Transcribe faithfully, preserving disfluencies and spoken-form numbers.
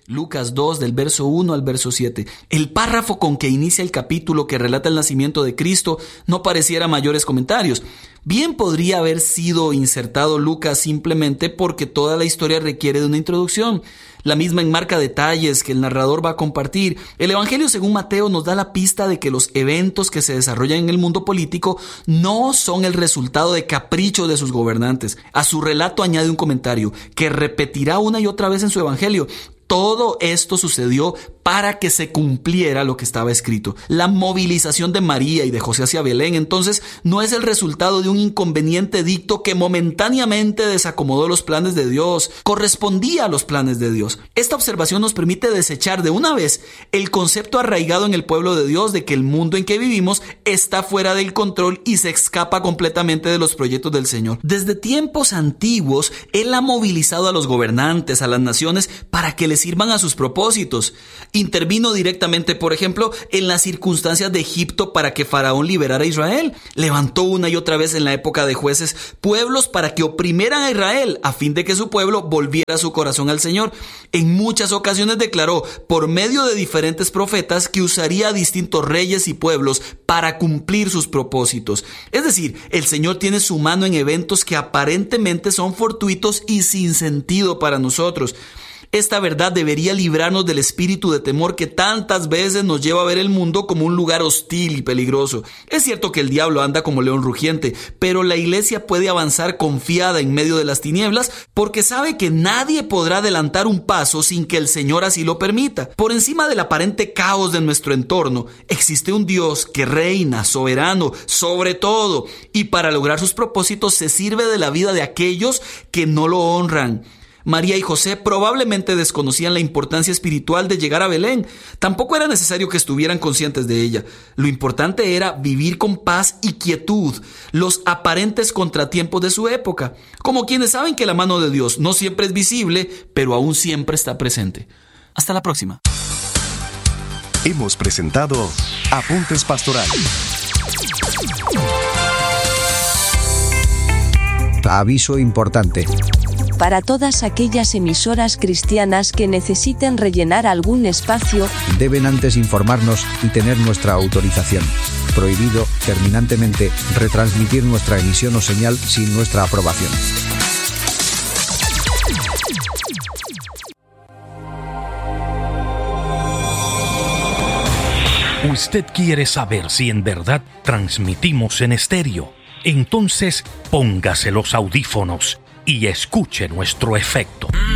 Lucas dos, del verso uno al verso siete. El párrafo con que inicia el capítulo que relata el nacimiento de Cristo no pareciera mayores comentarios. Bien podría haber sido insertado Lucas simplemente porque toda la historia requiere de una introducción. La misma enmarca detalles que el narrador va a compartir. El Evangelio según Mateo nos da la pista de que los eventos que se desarrollan en el mundo político no son el resultado de caprichos de sus gobernantes. A su relato añade un comentario que repetirá una y otra vez en su Evangelio. Todo esto sucedió para que se cumpliera lo que estaba escrito. La movilización de María y de José hacia Belén, entonces, no es el resultado de un inconveniente edicto que momentáneamente desacomodó los planes de Dios. Correspondía a los planes de Dios. Esta observación nos permite desechar de una vez el concepto arraigado en el pueblo de Dios de que el mundo en que vivimos está fuera del control y se escapa completamente de los proyectos del Señor. Desde tiempos antiguos, Él ha movilizado a los gobernantes, a las naciones, para que le sirvan a sus propósitos. Intervino directamente, por ejemplo, en las circunstancias de Egipto para que Faraón liberara a Israel. Levantó una y otra vez en la época de Jueces pueblos para que oprimieran a Israel a fin de que su pueblo volviera su corazón al Señor. En muchas ocasiones declaró por medio de diferentes profetas que usaría a distintos reyes y pueblos para cumplir sus propósitos. Es decir, el Señor tiene su mano en eventos que aparentemente son fortuitos y sin sentido para nosotros. Esta verdad debería librarnos del espíritu de temor que tantas veces nos lleva a ver el mundo como un lugar hostil y peligroso. Es cierto que el diablo anda como león rugiente, pero la iglesia puede avanzar confiada en medio de las tinieblas porque sabe que nadie podrá adelantar un paso sin que el Señor así lo permita. Por encima del aparente caos de nuestro entorno, existe un Dios que reina, soberano, sobre todo, y para lograr sus propósitos se sirve de la vida de aquellos que no lo honran. María y José probablemente desconocían la importancia espiritual de llegar a Belén. Tampoco era necesario que estuvieran conscientes de ella. Lo importante era vivir con paz y quietud los aparentes contratiempos de su época, como quienes saben que la mano de Dios no siempre es visible, pero aún siempre está presente. Hasta la próxima. Hemos presentado Apuntes Pastorales. Aviso importante. Para todas aquellas emisoras cristianas que necesiten rellenar algún espacio, deben antes informarnos y tener nuestra autorización. Prohibido terminantemente retransmitir nuestra emisión o señal sin nuestra aprobación. ¿Usted quiere saber si en verdad transmitimos en estéreo? Entonces póngase los audífonos y escuche nuestro efecto.